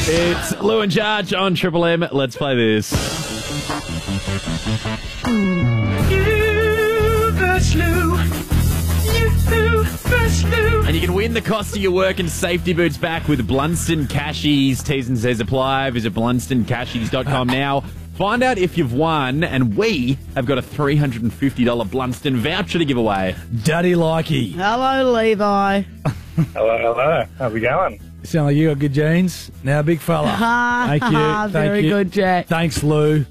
It's Lou and Judge on Triple M. Let's play this. And you can win the cost of your work and safety boots back with Blunston Cashies. T's and C's apply. Visit blunstoncashies.com now. Find out if you've won, and we have got a $350 Blunston voucher to give away. Daddy Likey. Hello, Levi. Hello. How's it going? Sound like you got good genes. Now, big fella. Thank you. Very good, Jack. Thanks, Lou.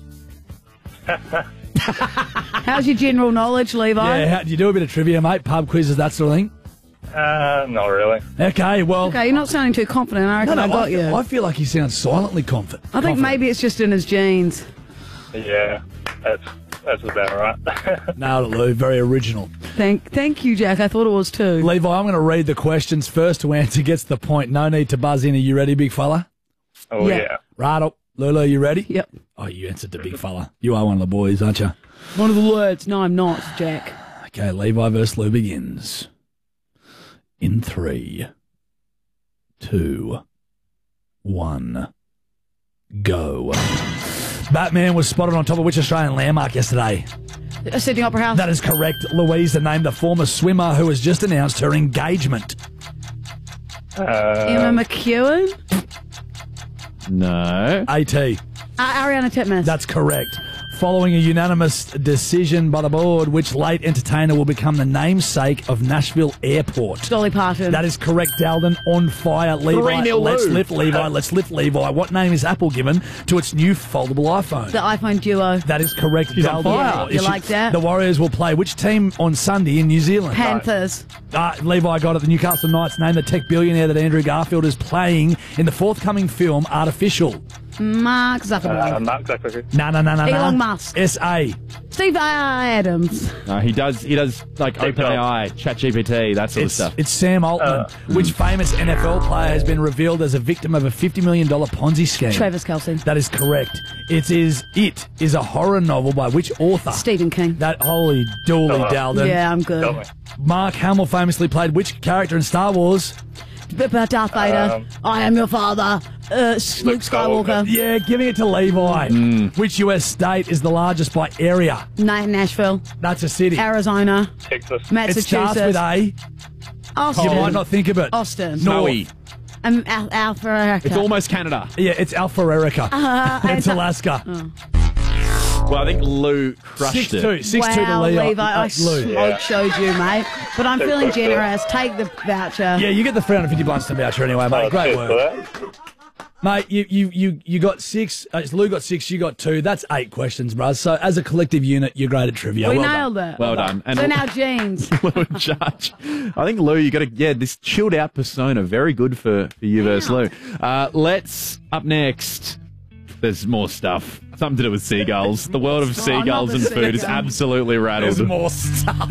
How's your general knowledge, Levi? Yeah, do you do a bit of trivia, mate? Pub quizzes, that sort of thing? Not really. Okay, well... Okay, you're not sounding too confident. I reckon I got you. I feel like he sounds silently confident. I think maybe it's just in his genes. Yeah, that's about right. Nailed it, Lou. Very original. Thank you, Jack. I thought it was too. Levi, I'm going to read the questions. First to answer gets the point. No need to buzz in. Are you ready, big fella? Oh, yeah. Right up. Lulu, you ready? Yep. Oh, you answered the big fella. You are one of the boys, aren't you? One of the words. No, I'm not, Jack. Okay, Levi versus Lou begins. In 3, 2, 1, go. Batman was spotted on top of which Australian landmark yesterday? Sydney Opera House. That is correct. Louisa named the former swimmer who has just announced her engagement. Emma McEwen. No. AT. Ariana Titmus. That's correct. Following a unanimous decision by the board, which late entertainer will become the namesake of Nashville Airport? Dolly Parton. That is correct, Dalden. On fire, Levi. 3-0 Let's Lou. lift Levi. Let's lift Levi. What name is Apple given to its new foldable iPhone? The iPhone Duo. That is correct, She's on Dalden. fire. You like that? The Warriors will play which team on Sunday in New Zealand? Panthers. Levi got it. The Newcastle Knights named the tech billionaire that Andrew Garfield is playing in the forthcoming film Artificial. Mark Zuckerberg. Mark Zuckerberg. No. Elon Musk. S.A. Steve Adams. No, he does like OpenAI, ChatGPT, that sort of stuff. It's Sam Altman. Which famous NFL player has been revealed as a victim of a $50 million Ponzi scheme? Travis Kelce. That is correct. It is a horror novel by which author? Stephen King. That holy dooly Dalden. Yeah, I'm good. Tell me. Mark Hamill famously played which character in Star Wars? Darth Vader. I am your father. Luke Skywalker. Yeah, giving it to Levi. Which US state is the largest by area? Nashville. That's a city. Arizona. Texas. It Massachusetts. starts with A. Austin. You might not think of it. Austin. Snowy. Alpha Erica. It's almost Canada. Yeah, it's Alpha Erica. It's Alaska. Well, I think Lou crushed it. 6-2. 6-2 Wow, to Leo. Levi, I Lou. smoke showed you, mate. But I'm feeling generous. Take the voucher. Yeah, you get the $350 Blunston voucher anyway, mate. Great cheers work. for that. Mate, you got 6. Lou got 6, you got 2. That's 8 questions, bruh. So as a collective unit, you're great at trivia. We Well nailed done. it. Well done. And So now jeans. Lou and Judge. I think, Lou, you got this chilled out persona. Very good for you versus Lou. Let's, up next, there's more stuff. Something to do with seagulls. The world of No, not seagulls the and food is seagulls. absolutely rattled. There's more stuff.